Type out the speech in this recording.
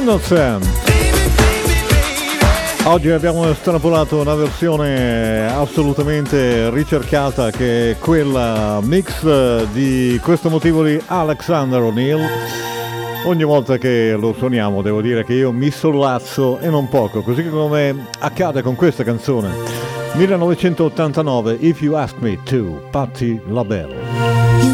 Innocent. Oggi abbiamo estrapolato una versione assolutamente ricercata, che è quella mix di questo motivo di Alexander O'Neal. Ogni volta che lo suoniamo devo dire che io mi sollazzo e non poco, così come accade con questa canzone. 1989, If You Ask Me To, Patti LaBelle.